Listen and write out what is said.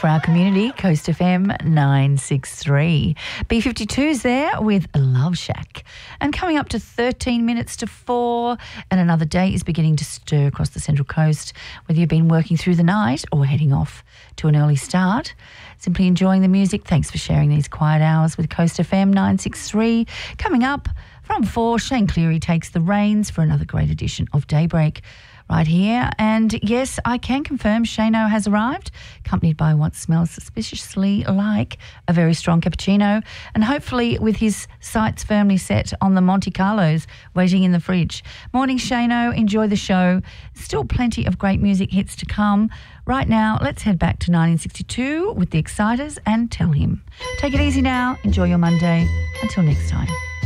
for our community, Coast FM 963. B52's there with Love Shack. And coming up to 13 minutes to 4, and another day is beginning to stir across the Central Coast, whether you've been working through the night or heading off to an early start. Simply enjoying the music. Thanks for sharing these quiet hours with Coast FM 963. Coming up from 4, Shane Cleary takes the reins for another great edition of Daybreak right here. And yes, I can confirm Shano has arrived, accompanied by what smells suspiciously like a very strong cappuccino, and hopefully with his sights firmly set on the Monte Carlos waiting in the fridge. Morning, Shano. Enjoy the show. Still plenty of great music hits to come. Right now, let's head back to 1962 with the Exciters and Tell Him. Take it easy now. Enjoy your Monday. Until next time.